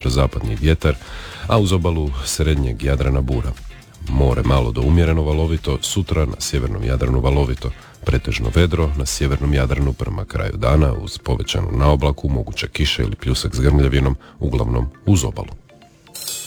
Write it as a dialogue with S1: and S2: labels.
S1: sjeverozapadni vjetar, a uz obalu srednjeg Jadrana bura. More malo do umjereno valovito, sutra na sjevernom Jadranu valovito, pretežno vedro, na sjevernom Jadranu prema kraju dana uz povećanu naoblaku, moguća kiša ili pljusak s grmljavinom, uglavnom uz obalu.